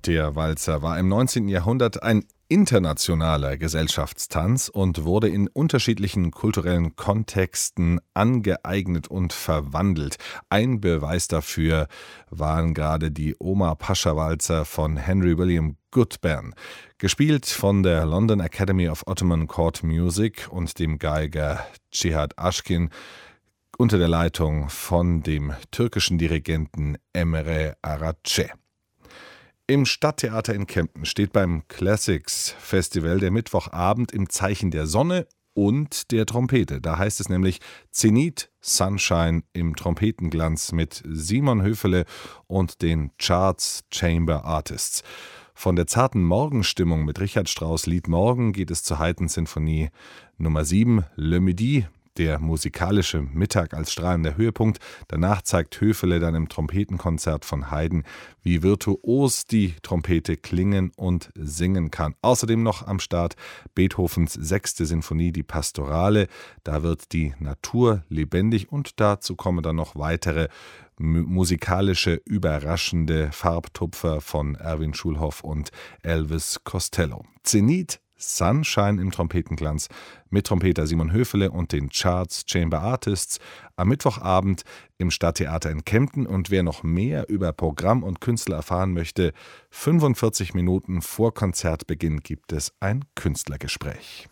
Der Walzer war im 19. Jahrhundert ein internationaler Gesellschaftstanz und wurde in unterschiedlichen kulturellen Kontexten angeeignet und verwandelt. Ein Beweis dafür waren gerade die Omar-Pascha-Walzer von Henry William Goodban, gespielt von der London Academy of Ottoman Court Music und dem Geiger Cihat Aşkın unter der Leitung von dem türkischen Dirigenten Emre Arace. Im Stadttheater in Kempten steht beim Classics Festival der Mittwochabend im Zeichen der Sonne und der Trompete. Da heißt es nämlich Zenit Sunshine im Trompetenglanz mit Simon Höfele und den Charts Chamber Artists. Von der zarten Morgenstimmung mit Richard Strauss' Lied Morgen geht es zur Haydn-Sinfonie Nummer 7, Le Midi, der musikalische Mittag als strahlender Höhepunkt. Danach zeigt Höfele dann im Trompetenkonzert von Haydn, wie virtuos die Trompete klingen und singen kann. Außerdem noch am Start Beethovens 6. Sinfonie, die Pastorale. Da wird die Natur lebendig und dazu kommen dann noch weitere musikalische, überraschende Farbtupfer von Erwin Schulhoff und Elvis Costello. Zenit Sunshine im Trompetenglanz mit Trompeter Simon Höfele und den Charts Chamber Artists am Mittwochabend im Stadttheater in Kempten. Und wer noch mehr über Programm und Künstler erfahren möchte, 45 Minuten vor Konzertbeginn gibt es ein Künstlergespräch.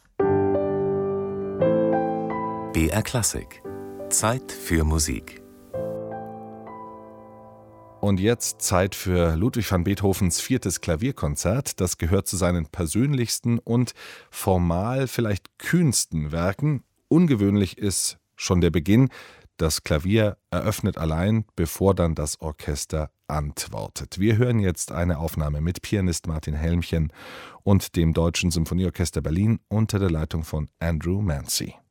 BR Klassik. Zeit für Musik. Und jetzt Zeit für Ludwig van Beethovens 4. Klavierkonzert. Das gehört zu seinen persönlichsten und formal vielleicht kühnsten Werken. Ungewöhnlich ist schon der Beginn. Das Klavier eröffnet allein, bevor dann das Orchester antwortet. Wir hören jetzt eine Aufnahme mit Pianist Martin Helmchen und dem Deutschen Symphonieorchester Berlin unter der Leitung von Andrew Mancy.